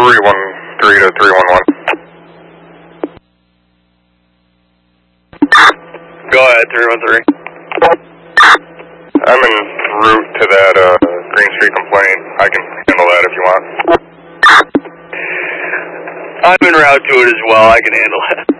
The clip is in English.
313 to 311. Go ahead, 313. I'm en route to that Green Street complaint. I can handle that if you want. I'm en route to it as well. I can handle it.